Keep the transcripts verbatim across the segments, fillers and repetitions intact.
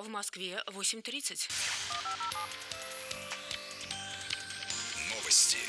В Москве восемь тридцать. Новости.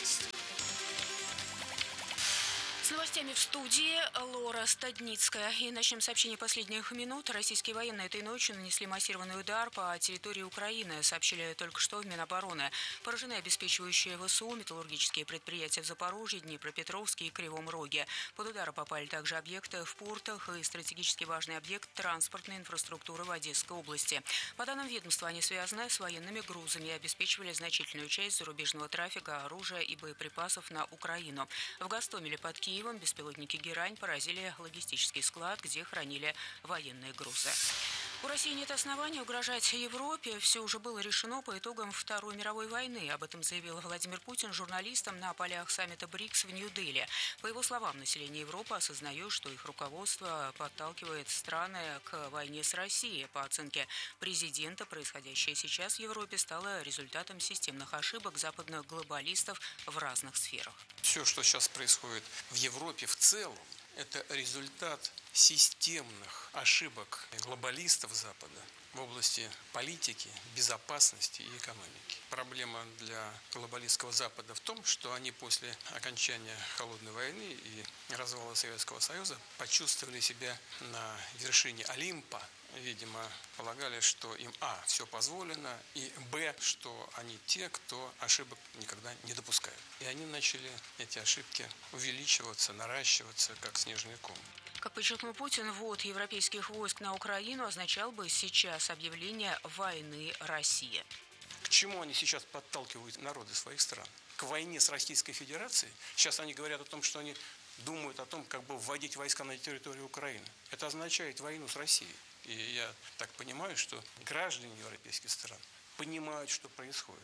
С новостями в студии Лора Стадницкая. И начнем с сообщения последних минут. Российские военные этой ночью нанесли массированный удар по территории Украины, сообщили только что в Минобороны. Поражены обеспечивающие ВСУ, металлургические предприятия в Запорожье, Днепропетровске и Кривом Роге. Под удары попали также объекты в портах и стратегически важный объект транспортной инфраструктуры в Одесской области. По данным ведомства, они связаны с военными грузами и обеспечивали значительную часть зарубежного трафика, оружия и боеприпасов на Украину. В Гостомеле под Киевом беспилотники «Герань» поразили логистический склад, где хранили военные грузы. У России нет оснований угрожать Европе. Все уже было решено по итогам Второй мировой войны. Об этом заявил Владимир Путин журналистам на полях саммита БРИКС в Нью-Дели. По его словам, население Европы осознает, что их руководство подталкивает страны к войне с Россией. По оценке президента, происходящее сейчас в Европе стало результатом системных ошибок западных глобалистов в разных сферах. Все, что сейчас происходит в Европе в целом, это результат системных ошибок глобалистов Запада в области политики, безопасности и экономики. Проблема для глобалистского Запада в том, что они после окончания Холодной войны и развала Советского Союза почувствовали себя на вершине Олимпа. Видимо, полагали, что им а. все позволено, и б. что они те, кто ошибок никогда не допускает. И они начали эти ошибки увеличиваться, наращиваться, как снежный ком. Как подчеркнул Путин, ввод европейских войск на Украину означал бы сейчас объявление войны России. К чему они сейчас подталкивают народы своих стран? К войне с Российской Федерацией? Сейчас они говорят о том, что они думают о том, как бы вводить войска на территорию Украины. Это означает войну с Россией. И я так понимаю, что граждане европейских стран понимают, что происходит.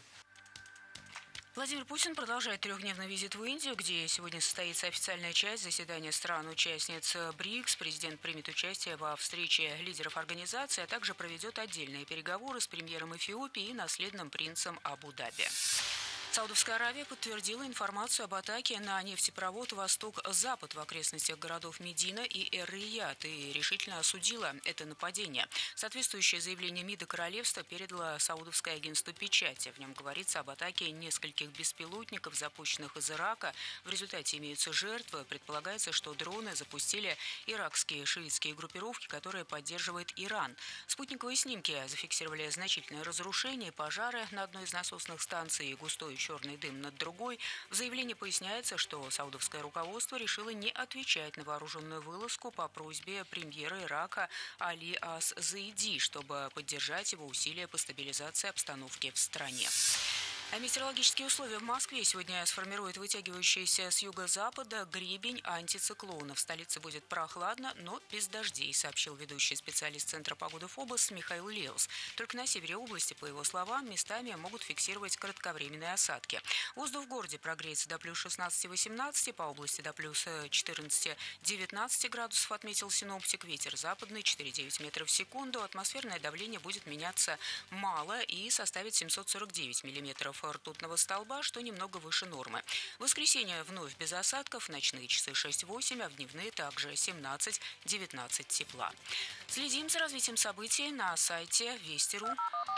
Владимир Путин продолжает трехдневный визит в Индию, где сегодня состоится официальная часть заседания стран-участниц БРИКС. Президент примет участие во встрече лидеров организации, а также проведет отдельные переговоры с премьером Эфиопии и наследным принцем Абу-Даби. Саудовская Аравия подтвердила информацию об атаке на нефтепровод «Восток-Запад» в окрестностях городов Медина и Эр-Рияд и решительно осудила это нападение. Соответствующее заявление МИДа королевства передало Саудовское агентство печати. В нем говорится об атаке нескольких беспилотников, запущенных из Ирака. В результате имеются жертвы. Предполагается, что дроны запустили иракские шиитские группировки, которые поддерживает Иран. Спутниковые снимки зафиксировали значительное разрушение, пожары на одной из насосных станций и густой черный дым над другой. В заявлении поясняется, что саудовское руководство решило не отвечать на вооруженную вылазку по просьбе премьера Ирака Али Ас-Заиди, чтобы поддержать его усилия по стабилизации обстановки в стране. А метеорологические условия в Москве сегодня сформируют вытягивающийся с юго-запада гребень антициклона. В столице будет прохладно, но без дождей, сообщил ведущий специалист Центра погоды ФОБОС Михаил Леус. Только на севере области, по его словам, местами могут фиксировать кратковременные осадки. Воздух в городе прогреется до плюс шестнадцати-восемнадцати, по области до плюс четырнадцати-девятнадцати градусов, отметил синоптик. Ветер западный четыре-девять метров в секунду. Атмосферное давление будет меняться мало и составит семьсот сорок девять миллиметров ртутного столба, что немного выше нормы. В воскресенье вновь без осадков, ночные часы шесть-восемь, а в дневные также семнадцать-девятнадцать тепла. Следим за развитием событий на сайте Вести точка ру.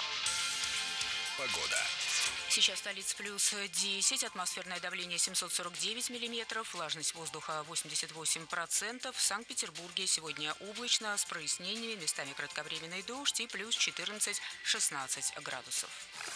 Погода. Сейчас столица плюс десять, атмосферное давление семьсот сорок девять миллиметров, влажность воздуха восемьдесят восемь процентов. В Санкт-Петербурге сегодня облачно, с прояснениями, местами кратковременный дождь и плюс четырнадцать-шестнадцать градусов.